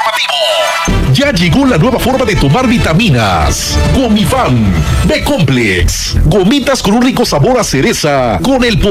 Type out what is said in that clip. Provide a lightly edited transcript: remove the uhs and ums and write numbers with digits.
informativo. Ya llegó la nueva forma de tomar vitaminas. Gomifam B-Complex. Gomitas con un rico sabor a cereza. Con el